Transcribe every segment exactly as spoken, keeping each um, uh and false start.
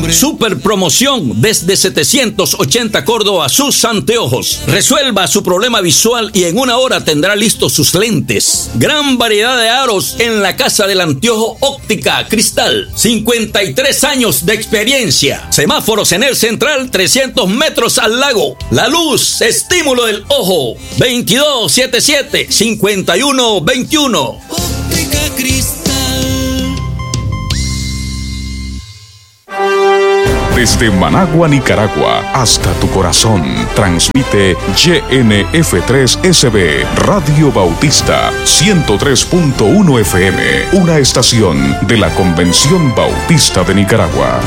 Super promoción desde setecientos ochenta Córdoba, sus anteojos. Resuelva su problema visual y en una hora tendrá listos sus lentes. Gran variedad de aros en la Casa del Anteojo Óptica Cristal. cincuenta y tres años de experiencia. Semáforos en el Central, trescientos metros al lago. La luz, estímulo del ojo. veintidós setenta y siete, cincuenta y uno veintiuno. Óptica Cristal. Desde Managua, Nicaragua, hasta tu corazón, transmite Y N F tres S B, Radio Bautista, ciento tres punto uno F M, una estación de la Convención Bautista de Nicaragua.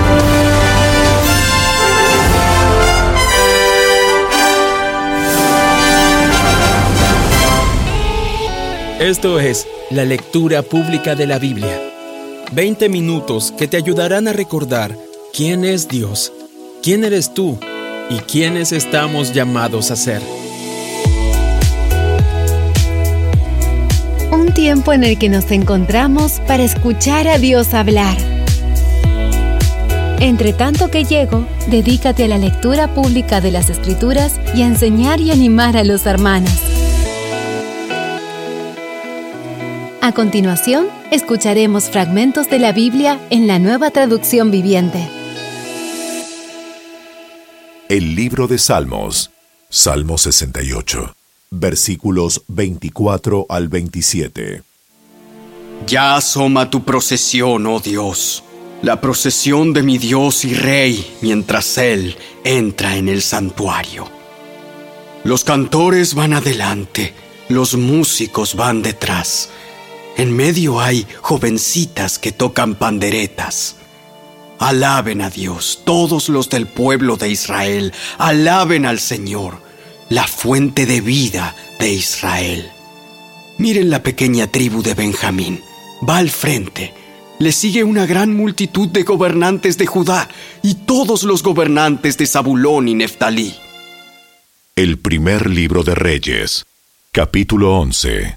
Esto es la lectura pública de la Biblia. veinte minutos que te ayudarán a recordar quién es Dios, quién eres tú y quiénes estamos llamados a ser. Un tiempo en el que nos encontramos para escuchar a Dios hablar. Entre tanto que llego, dedícate a la lectura pública de las Escrituras y a enseñar y animar a los hermanos. A continuación, escucharemos fragmentos de la Biblia en la Nueva Traducción Viviente. El libro de Salmos, Salmo sesenta y ocho, versículos veinticuatro al veintisiete. Ya asoma tu procesión, oh Dios, la procesión de mi Dios y Rey, mientras Él entra en el santuario. Los cantores van adelante, los músicos van detrás. En medio hay jovencitas que tocan panderetas. Alaben a Dios, todos los del pueblo de Israel. Alaben al Señor, la fuente de vida de Israel. Miren la pequeña tribu de Benjamín. Va al frente. Le sigue una gran multitud de gobernantes de Judá y todos los gobernantes de Zabulón y Neftalí. El primer libro de Reyes, capítulo once.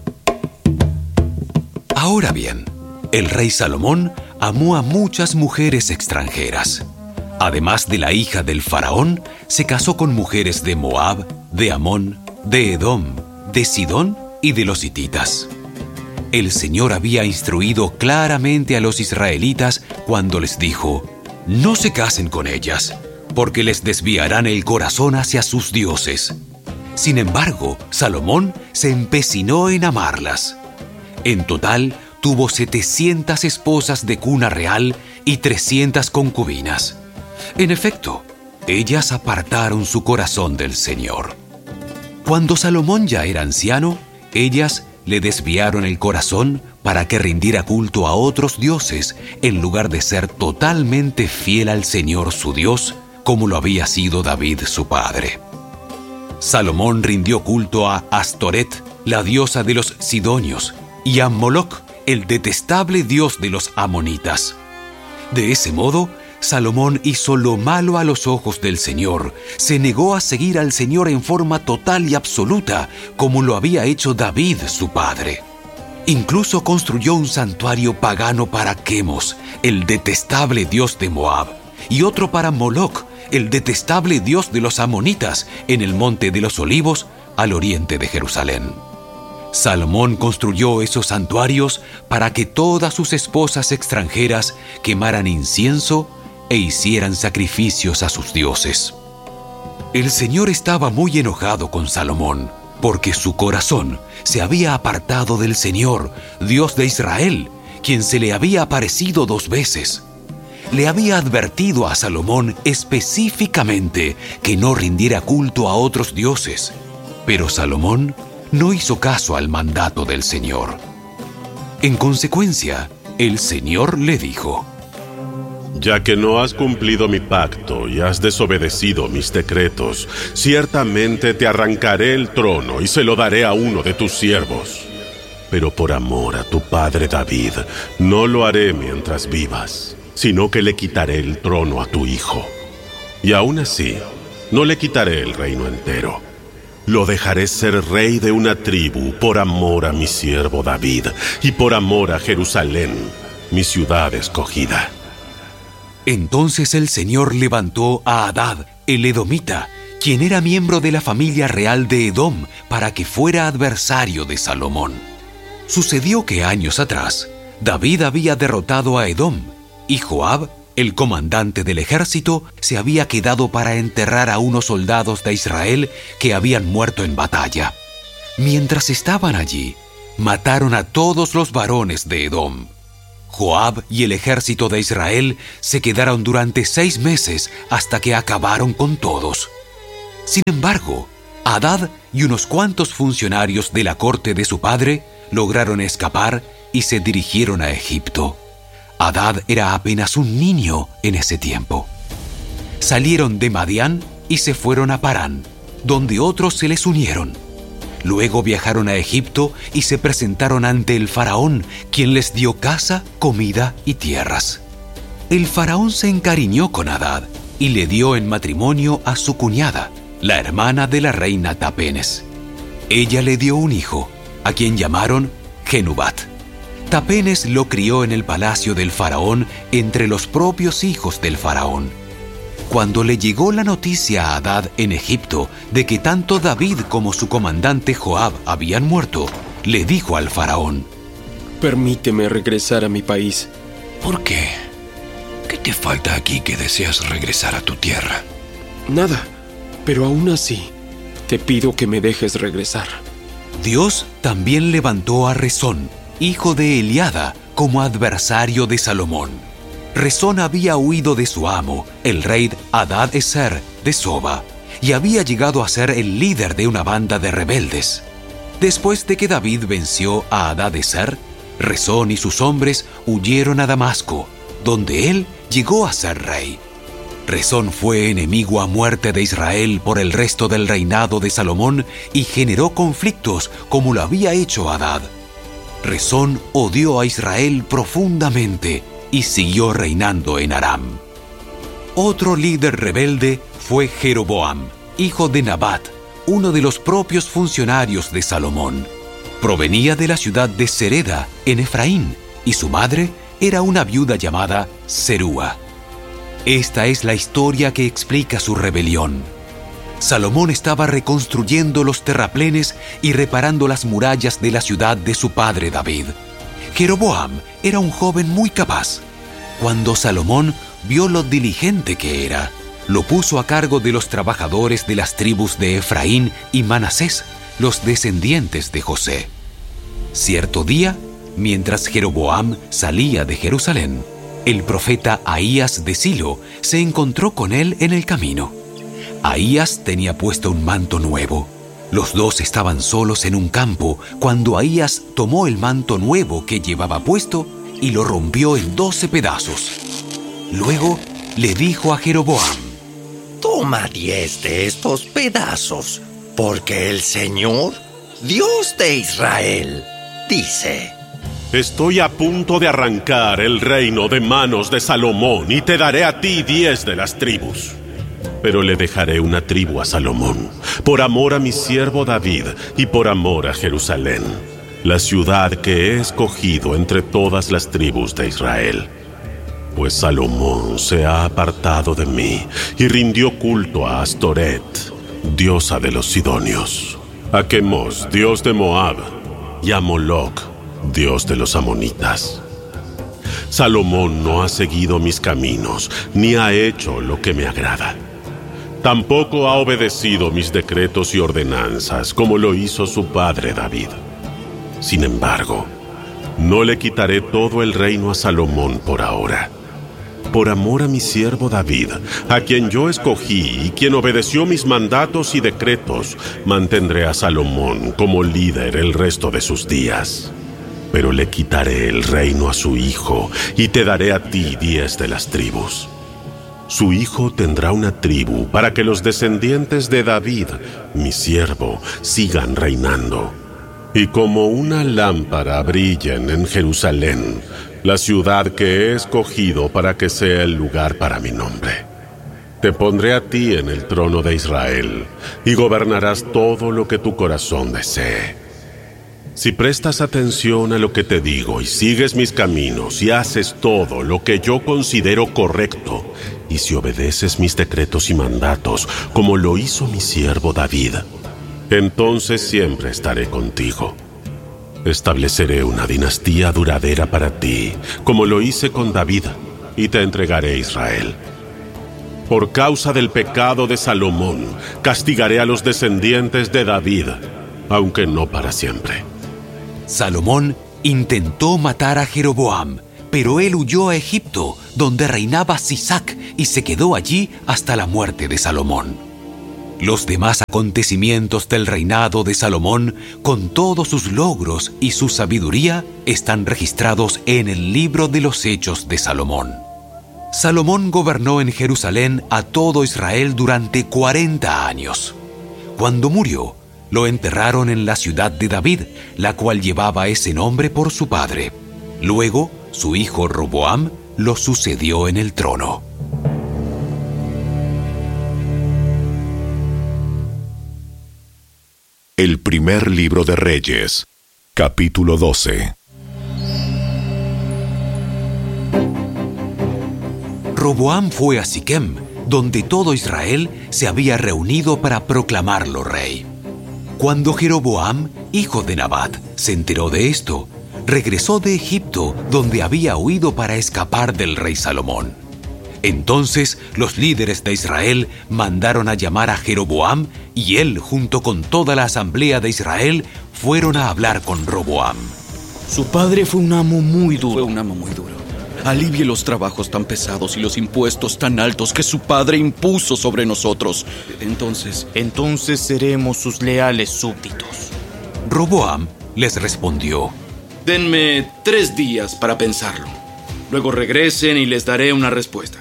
Ahora bien, el rey Salomón amó a muchas mujeres extranjeras. Además de la hija del faraón, se casó con mujeres de Moab, de Amón, de Edom, de Sidón y de los hititas. El Señor había instruido claramente a los israelitas cuando les dijo: no se casen con ellas, porque les desviarán el corazón hacia sus dioses. Sin embargo, Salomón se empecinó en amarlas. En total, tuvo setecientas esposas de cuna real y trescientas concubinas. En efecto, ellas apartaron su corazón del Señor. Cuando Salomón ya era anciano, ellas le desviaron el corazón para que rindiera culto a otros dioses, en lugar de ser totalmente fiel al Señor su Dios, como lo había sido David su padre. Salomón rindió culto a Astoret, la diosa de los sidonios, y a Moloc, el detestable dios de los amonitas. De ese modo, Salomón hizo lo malo a los ojos del Señor, se negó a seguir al Señor en forma total y absoluta, como lo había hecho David su padre. Incluso construyó un santuario pagano para Quemos, el detestable dios de Moab, y otro para Moloc, el detestable dios de los amonitas, en el monte de los Olivos, al oriente de Jerusalén. Salomón construyó esos santuarios para que todas sus esposas extranjeras quemaran incienso e hicieran sacrificios a sus dioses. El Señor estaba muy enojado con Salomón, porque su corazón se había apartado del Señor, Dios de Israel, quien se le había aparecido dos veces. Le había advertido a Salomón específicamente que no rindiera culto a otros dioses, pero Salomón no hizo caso al mandato del Señor. En consecuencia, el Señor le dijo: ya que no has cumplido mi pacto y has desobedecido mis decretos, ciertamente te arrancaré el trono y se lo daré a uno de tus siervos. Pero por amor a tu padre David, no lo haré mientras vivas, sino que le quitaré el trono a tu hijo. Y aún así, no le quitaré el reino entero. Lo dejaré ser rey de una tribu por amor a mi siervo David y por amor a Jerusalén, mi ciudad escogida. Entonces el Señor levantó a Hadad, el edomita, quien era miembro de la familia real de Edom, para que fuera adversario de Salomón. Sucedió que años atrás, David había derrotado a Edom, y Joab, el comandante del ejército, se había quedado para enterrar a unos soldados de Israel que habían muerto en batalla. Mientras estaban allí, mataron a todos los varones de Edom. Joab y el ejército de Israel se quedaron durante seis meses hasta que acabaron con todos. Sin embargo, Hadad y unos cuantos funcionarios de la corte de su padre lograron escapar y se dirigieron a Egipto. Hadad era apenas un niño en ese tiempo. Salieron de Madián y se fueron a Parán, donde otros se les unieron. Luego viajaron a Egipto y se presentaron ante el faraón, quien les dio casa, comida y tierras. El faraón se encariñó con Hadad y le dio en matrimonio a su cuñada, la hermana de la reina Tapenes. Ella le dio un hijo, a quien llamaron Genubat. Tapenes lo crió en el palacio del faraón entre los propios hijos del faraón. Cuando le llegó la noticia a Hadad en Egipto de que tanto David como su comandante Joab habían muerto, le dijo al faraón: Permíteme regresar a mi país. ¿Por qué? ¿Qué te falta aquí que deseas regresar a tu tierra? Nada, pero aún así, te pido que me dejes regresar. Dios también levantó a Rezón, hijo de Eliada, como adversario de Salomón. Rezón había huido de su amo, el rey Hadad-Ezer de Soba, y había llegado a ser el líder de una banda de rebeldes. Después de que David venció a Hadad-Ezer, Rezón y sus hombres huyeron a Damasco, donde él llegó a ser rey. Rezón fue enemigo a muerte de Israel por el resto del reinado de Salomón y generó conflictos como lo había hecho Hadad. Rezón odió a Israel profundamente y siguió reinando en Aram. Otro líder rebelde fue Jeroboam, hijo de Nabat, uno de los propios funcionarios de Salomón. Provenía de la ciudad de Sereda, en Efraín, y su madre era una viuda llamada Serúa. Esta es la historia que explica su rebelión. Salomón estaba reconstruyendo los terraplenes y reparando las murallas de la ciudad de su padre David. Jeroboam era un joven muy capaz. Cuando Salomón vio lo diligente que era, lo puso a cargo de los trabajadores de las tribus de Efraín y Manasés, los descendientes de José. Cierto día, mientras Jeroboam salía de Jerusalén, el profeta Ahías de Silo se encontró con él en el camino. Ahías tenía puesto un manto nuevo. Los dos estaban solos en un campo cuando Ahías tomó el manto nuevo que llevaba puesto y lo rompió en doce pedazos. Luego le dijo a Jeroboam: Toma diez de estos pedazos, porque el Señor, Dios de Israel, dice: Estoy a punto de arrancar el reino de manos de Salomón y te daré a ti diez de las tribus. Pero le dejaré una tribu a Salomón, por amor a mi siervo David y por amor a Jerusalén, la ciudad que he escogido entre todas las tribus de Israel. Pues Salomón se ha apartado de mí y rindió culto a Astoret, diosa de los sidonios, a Quemos, dios de Moab, y a Moloc, dios de los amonitas. Salomón no ha seguido mis caminos, ni ha hecho lo que me agrada. Tampoco ha obedecido mis decretos y ordenanzas, como lo hizo su padre David. Sin embargo, no le quitaré todo el reino a Salomón por ahora. Por amor a mi siervo David, a quien yo escogí y quien obedeció mis mandatos y decretos, mantendré a Salomón como líder el resto de sus días. Pero le quitaré el reino a su hijo y te daré a ti diez de las tribus. Su hijo tendrá una tribu para que los descendientes de David, mi siervo, sigan reinando. Y como una lámpara brillen en Jerusalén, la ciudad que he escogido para que sea el lugar para mi nombre. Te pondré a ti en el trono de Israel y gobernarás todo lo que tu corazón desee. Si prestas atención a lo que te digo y sigues mis caminos y haces todo lo que yo considero correcto, y si obedeces mis decretos y mandatos, como lo hizo mi siervo David, entonces siempre estaré contigo. Estableceré una dinastía duradera para ti, como lo hice con David, y te entregaré a Israel. Por causa del pecado de Salomón, castigaré a los descendientes de David, aunque no para siempre. Salomón intentó matar a Jeroboam, pero él huyó a Egipto, donde reinaba Sisac, y se quedó allí hasta la muerte de Salomón. Los demás acontecimientos del reinado de Salomón, con todos sus logros y su sabiduría, están registrados en el libro de los Hechos de Salomón. Salomón gobernó en Jerusalén a todo Israel durante cuarenta años. Cuando murió, lo enterraron en la ciudad de David, la cual llevaba ese nombre por su padre. Luego, su hijo Roboam lo sucedió en el trono. El primer libro de Reyes, capítulo doce. Roboam fue a Siquem, donde todo Israel se había reunido para proclamarlo rey. Cuando Jeroboam, hijo de Nabat, se enteró de esto, regresó de Egipto, donde había huido para escapar del rey Salomón. Entonces los líderes de Israel mandaron a llamar a Jeroboam, y él, junto con toda la asamblea de Israel, fueron a hablar con Roboam. Su padre fue un amo muy duro. Fue un amo muy duro. Alivie los trabajos tan pesados y los impuestos tan altos que su padre impuso sobre nosotros. Entonces... Entonces seremos sus leales súbditos. Roboam les respondió: Denme tres días para pensarlo. Luego regresen y les daré una respuesta.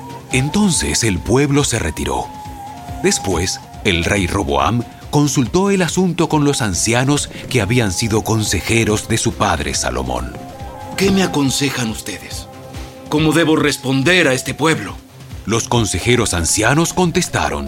Entonces el pueblo se retiró. Después, el rey Roboam consultó el asunto con los ancianos que habían sido consejeros de su padre Salomón. ¿Qué me aconsejan ustedes? ¿Cómo debo responder a este pueblo? Los consejeros ancianos contestaron: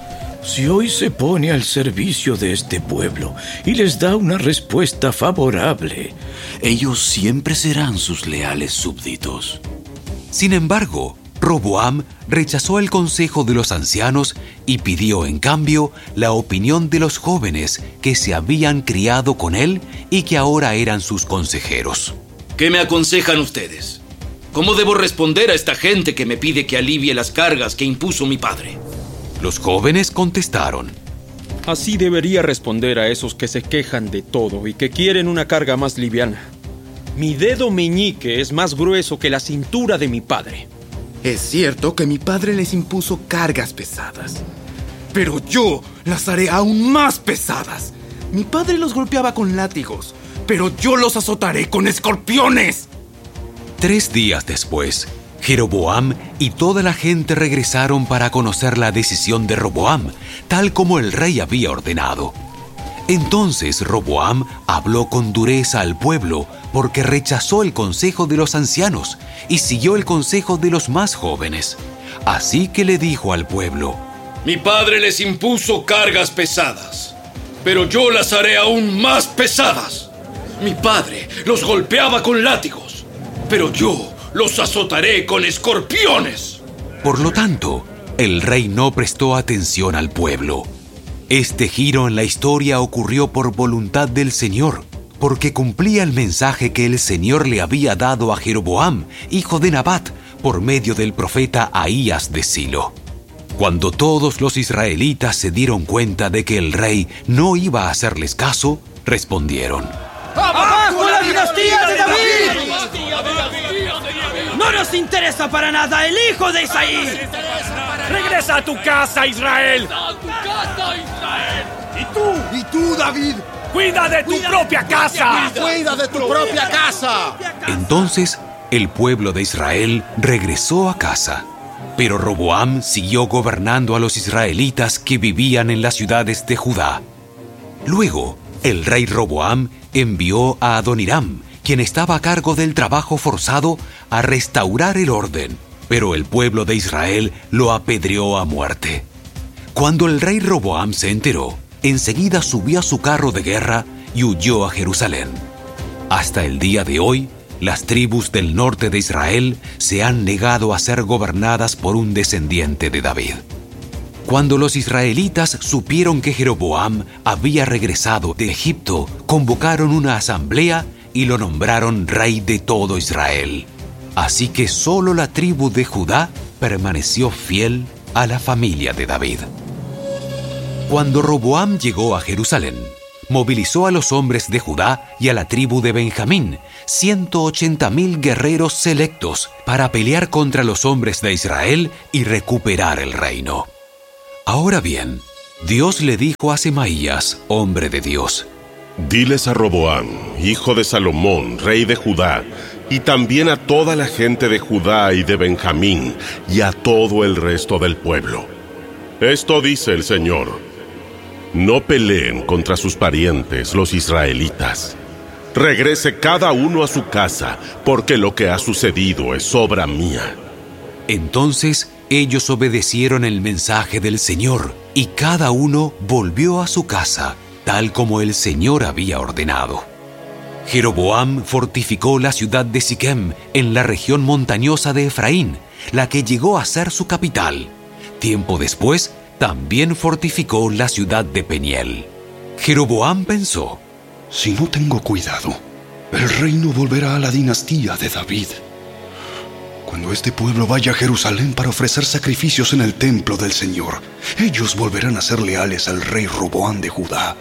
Si hoy se pone al servicio de este pueblo y les da una respuesta favorable, ellos siempre serán sus leales súbditos. Sin embargo, Roboam rechazó el consejo de los ancianos y pidió en cambio la opinión de los jóvenes que se habían criado con él y que ahora eran sus consejeros. ¿Qué me aconsejan ustedes? ¿Cómo debo responder a esta gente que me pide que alivie las cargas que impuso mi padre? Los jóvenes contestaron: Así debería responder a esos que se quejan de todo y que quieren una carga más liviana. Mi dedo meñique es más grueso que la cintura de mi padre. Es cierto que mi padre les impuso cargas pesadas, pero yo las haré aún más pesadas. Mi padre los golpeaba con látigos, pero yo los azotaré con escorpiones. Tres días después, Jeroboam y toda la gente regresaron para conocer la decisión de Roboam, tal como el rey había ordenado. Entonces Roboam habló con dureza al pueblo porque rechazó el consejo de los ancianos y siguió el consejo de los más jóvenes. Así que le dijo al pueblo: Mi padre les impuso cargas pesadas, pero yo las haré aún más pesadas. Mi padre los golpeaba con látigos, pero yo los azotaré con escorpiones. Por lo tanto, el rey no prestó atención al pueblo. Este giro en la historia ocurrió por voluntad del Señor, porque cumplía el mensaje que el Señor le había dado a Jeroboam, hijo de Nabat, por medio del profeta Ahías de Silo. Cuando todos los israelitas se dieron cuenta de que el rey no iba a hacerles caso, respondieron: ¡Abajo la dinastía de David! ¡No nos interesa para nada el hijo de Isaí! ¡Regresa a tu casa, Israel! ¿Y tú? ¿Y tú, David? ¡Cuida de tu Cuida propia casa! ¡Cuida de tu propia casa! Entonces, el pueblo de Israel regresó a casa. Pero Roboam siguió gobernando a los israelitas que vivían en las ciudades de Judá. Luego, el rey Roboam envió a Adoniram, quien estaba a cargo del trabajo forzado, a restaurar el orden, pero el pueblo de Israel lo apedreó a muerte. Cuando el rey Roboam se enteró, enseguida subió a su carro de guerra y huyó a Jerusalén. Hasta el día de hoy, las tribus del norte de Israel se han negado a ser gobernadas por un descendiente de David. Cuando los israelitas supieron que Jeroboam había regresado de Egipto, convocaron una asamblea y lo nombraron rey de todo Israel. Así que solo la tribu de Judá permaneció fiel a la familia de David. Cuando Roboam llegó a Jerusalén, movilizó a los hombres de Judá y a la tribu de Benjamín, ciento ochenta mil guerreros selectos, para pelear contra los hombres de Israel y recuperar el reino. Ahora bien, Dios le dijo a Semaías, hombre de Dios: diles a Roboam, hijo de Salomón, rey de Judá, y también a toda la gente de Judá y de Benjamín, y a todo el resto del pueblo. Esto dice el Señor: no peleen contra sus parientes, los israelitas. Regrese cada uno a su casa, porque lo que ha sucedido es obra mía. Entonces ellos obedecieron el mensaje del Señor, y cada uno volvió a su casa, tal como el Señor había ordenado. Jeroboam fortificó la ciudad de Siquem, en la región montañosa de Efraín, la que llegó a ser su capital. Tiempo después, también fortificó la ciudad de Peniel. Jeroboam pensó: si no tengo cuidado, el reino volverá a la dinastía de David. Cuando este pueblo vaya a Jerusalén para ofrecer sacrificios en el templo del Señor, ellos volverán a ser leales al rey Roboam de Judá.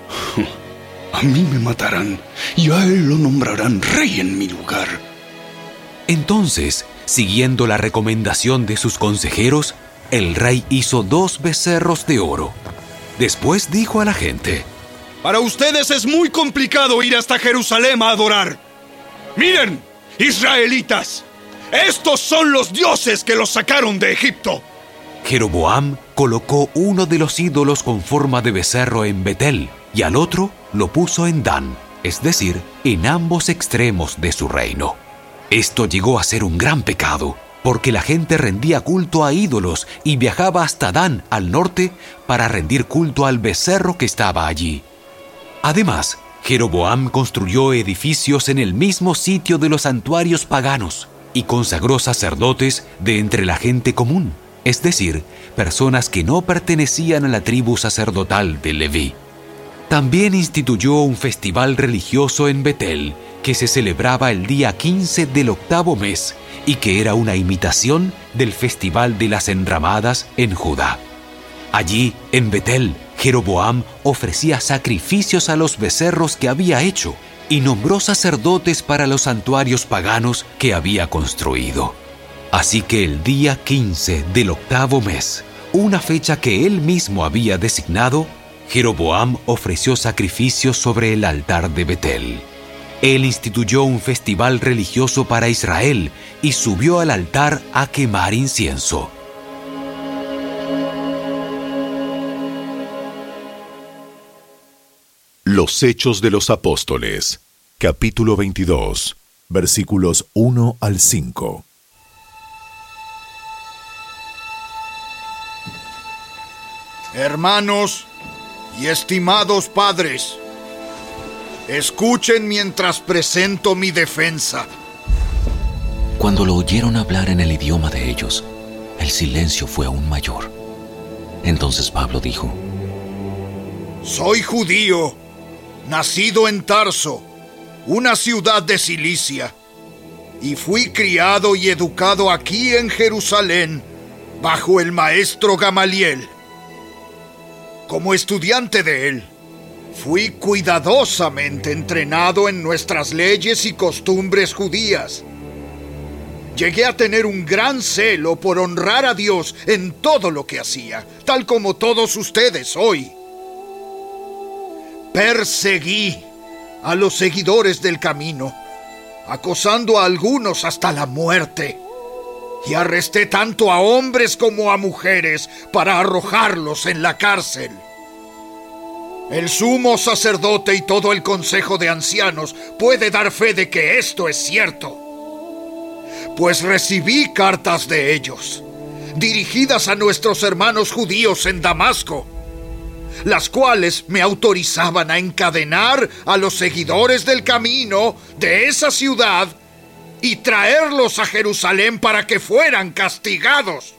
A mí me matarán y a él lo nombrarán rey en mi lugar. Entonces, siguiendo la recomendación de sus consejeros, el rey hizo dos becerros de oro. Después dijo a la gente: para ustedes es muy complicado ir hasta Jerusalén a adorar. Miren, israelitas, estos son los dioses que los sacaron de Egipto. Jeroboam colocó uno de los ídolos con forma de becerro en Betel y al otro lo puso en Dan, es decir, en ambos extremos de su reino. Esto llegó a ser un gran pecado, porque la gente rendía culto a ídolos y viajaba hasta Dan, al norte, para rendir culto al becerro que estaba allí. Además, Jeroboam construyó edificios en el mismo sitio de los santuarios paganos y consagró sacerdotes de entre la gente común, es decir, personas que no pertenecían a la tribu sacerdotal de Leví. También instituyó un festival religioso en Betel, que se celebraba el día quince del octavo mes y que era una imitación del festival de las enramadas en Judá. Allí, en Betel, Jeroboam ofrecía sacrificios a los becerros que había hecho y nombró sacerdotes para los santuarios paganos que había construido. Así que el día quince del octavo mes, una fecha que él mismo había designado, Jeroboam ofreció sacrificios sobre el altar de Betel. Él instituyó un festival religioso para Israel y subió al altar a quemar incienso. Los Hechos de los Apóstoles, capítulo veintidós, versículos uno al cinco. Hermanos y estimados padres, escuchen mientras presento mi defensa. Cuando lo oyeron hablar en el idioma de ellos, el silencio fue aún mayor. Entonces Pablo dijo: soy judío, nacido en Tarso, una ciudad de Cilicia, y fui criado y educado aquí en Jerusalén, bajo el maestro Gamaliel. Como estudiante de él, fui cuidadosamente entrenado en nuestras leyes y costumbres judías. Llegué a tener un gran celo por honrar a Dios en todo lo que hacía, tal como todos ustedes hoy. Perseguí a los seguidores del camino, acosando a algunos hasta la muerte, y arresté tanto a hombres como a mujeres para arrojarlos en la cárcel. El sumo sacerdote y todo el consejo de ancianos puede dar fe de que esto es cierto, pues recibí cartas de ellos, dirigidas a nuestros hermanos judíos en Damasco, las cuales me autorizaban a encadenar a los seguidores del camino de esa ciudad y traerlos a Jerusalén para que fueran castigados.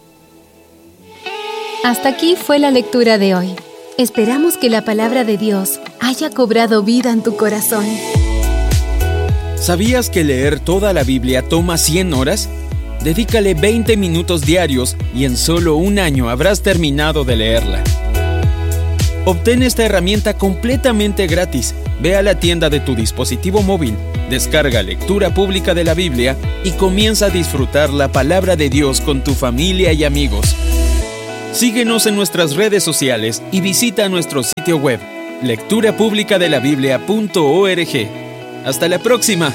Hasta aquí fue la lectura de hoy. Esperamos que la palabra de Dios haya cobrado vida en tu corazón. ¿Sabías que leer toda la Biblia toma cien horas? Dedícale veinte minutos diarios y en solo un año habrás terminado de leerla. Obtén esta herramienta completamente gratis. Ve a la tienda de tu dispositivo móvil, descarga Lectura Pública de la Biblia y comienza a disfrutar la palabra de Dios con tu familia y amigos. Síguenos en nuestras redes sociales y visita nuestro sitio web, lectura pública de la biblia punto org. ¡Hasta la próxima!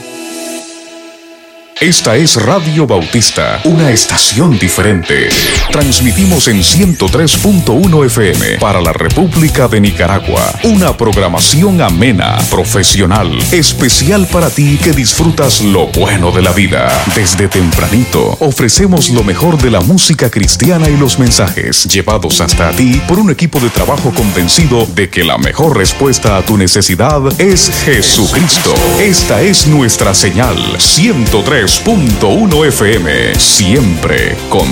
Esta es Radio Bautista, una estación diferente. Transmitimos en ciento tres punto uno F M para la República de Nicaragua. Una programación amena, profesional, especial para ti que disfrutas lo bueno de la vida. Desde tempranito ofrecemos lo mejor de la música cristiana y los mensajes llevados hasta ti por un equipo de trabajo convencido de que la mejor respuesta a tu necesidad es Jesucristo. Esta es nuestra señal, ciento tres punto uno F M, siempre con